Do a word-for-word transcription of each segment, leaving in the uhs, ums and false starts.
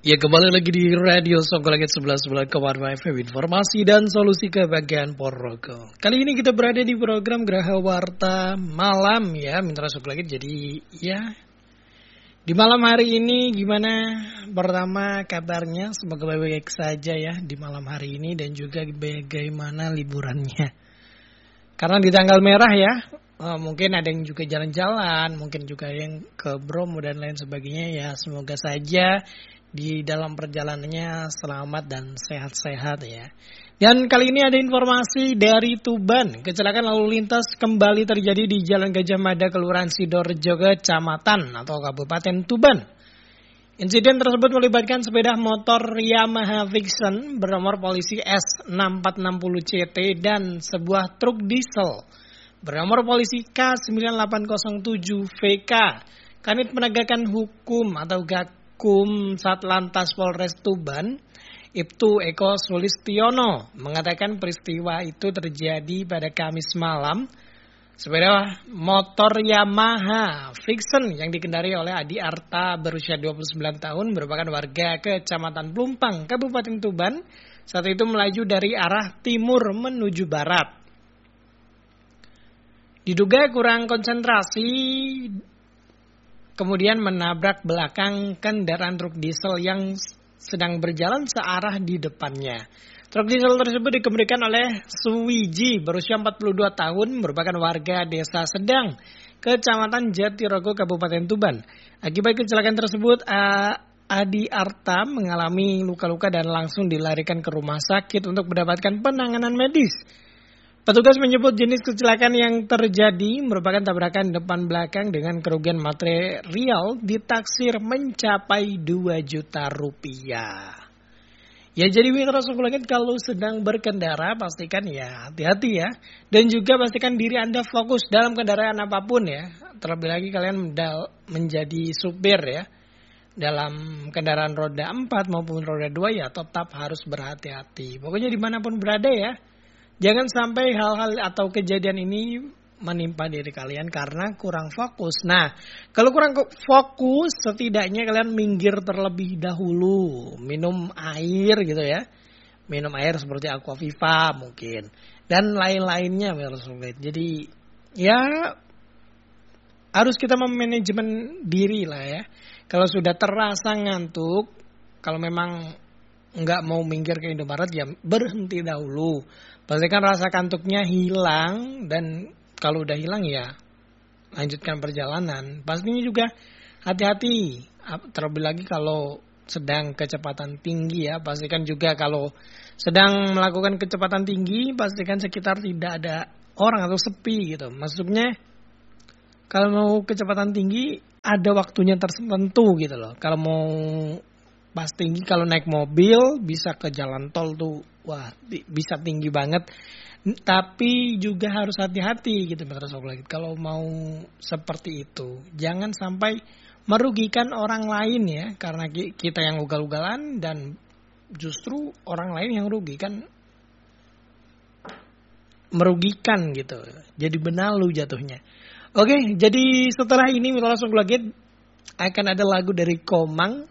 Ya, kembali lagi di Radio Songgolangit sebelas sembilan koma dua F M, informasi dan solusi kebahagiaan Porogo. Kali ini kita berada di program Graha Warta Malam ya, Mitra Songgolangit. Jadi ya, di malam hari ini gimana pertama kabarnya? Semoga baik-baik saja ya di malam hari ini dan juga bagaimana liburannya. Karena di tanggal merah ya, oh, mungkin ada yang juga jalan-jalan, mungkin juga yang ke Bromo dan lain sebagainya ya. Semoga saja di dalam perjalanannya selamat dan sehat-sehat ya. Dan kali ini ada informasi dari Tuban. Kecelakaan lalu lintas kembali terjadi di Jalan Gajah Mada, Kelurahan Sidorejo, Kecamatan atau Kabupaten Tuban. Insiden tersebut melibatkan sepeda motor Yamaha Vixen bernomor polisi S enam empat enam nol C T dan sebuah truk diesel bernomor polisi K sembilan delapan nol tujuh V K. Kanit Penegakan Hukum atau Gakum Satlantas Polres Tuban, Ibtu Eko Sulistiono, mengatakan peristiwa itu terjadi pada Kamis malam. Sepeda motor Yamaha Vixen yang dikendarai oleh Adi Arta berusia dua puluh sembilan tahun merupakan warga Kecamatan Plumpang, Kabupaten Tuban. Saat itu melaju dari arah timur menuju barat. Diduga kurang konsentrasi, kemudian menabrak belakang kendaraan truk diesel yang sedang berjalan searah di depannya. Truk diesel tersebut dikemudikan oleh Suwiji berusia empat puluh dua tahun, merupakan warga Desa Sedang, Kecamatan Jatirogo, Kabupaten Tuban. Akibat kecelakaan tersebut, Adi Arta mengalami luka-luka dan langsung dilarikan ke rumah sakit untuk mendapatkan penanganan medis. Petugas menyebut jenis kecelakaan yang terjadi merupakan tabrakan depan belakang dengan kerugian material ditaksir mencapai dua juta rupiah. Ya, jadi Mitra Songgolangit kalau sedang berkendara pastikan ya hati-hati ya. Dan juga pastikan diri Anda fokus dalam kendaraan apapun ya. Terlebih lagi kalian menjadi supir ya. Dalam kendaraan roda empat maupun roda dua ya tetap harus berhati-hati. Pokoknya dimanapun berada ya. Jangan sampai hal-hal atau kejadian ini menimpa diri kalian karena kurang fokus. Nah, kalau kurang fokus, setidaknya kalian minggir terlebih dahulu. Minum air gitu ya. Minum air seperti Aquaviva mungkin. Dan lain-lainnya. Jadi ya harus kita memanajemen diri lah ya. Kalau sudah terasa ngantuk, kalau memang nggak mau minggir ke Indomaret ya berhenti dahulu. Pastikan rasa kantuknya hilang dan kalau udah hilang ya lanjutkan perjalanan. Pastinya juga hati-hati. Terlebih lagi kalau sedang kecepatan tinggi ya. Pastikan juga kalau sedang melakukan kecepatan tinggi pastikan sekitar tidak ada orang atau sepi gitu. Maksudnya kalau mau kecepatan tinggi ada waktunya tertentu gitu loh. Kalau mau pas tinggi, kalau naik mobil bisa ke jalan tol tuh wah bisa tinggi banget. Tapi juga harus hati-hati gitu Mitra Songgolangit. Kalau mau seperti itu jangan sampai merugikan orang lain ya. Karena kita yang ugal-ugalan dan justru orang lain yang rugi kan. Merugikan gitu. Jadi benalu jatuhnya. Oke, jadi setelah ini Mitra Songgolangit akan ada lagu dari Komang.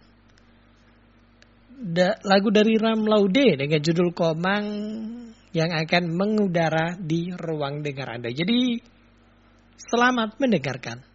Da, lagu dari Ram Laude dengan judul Komang yang akan mengudara di ruang dengar Anda. Jadi selamat mendengarkan.